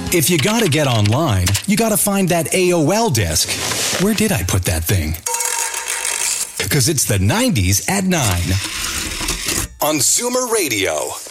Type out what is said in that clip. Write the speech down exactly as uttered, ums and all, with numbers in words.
If you gotta get online, you gotta find that A O L disk. Where did I put that thing? Because it's the nineties at nine on Zoomer Radio.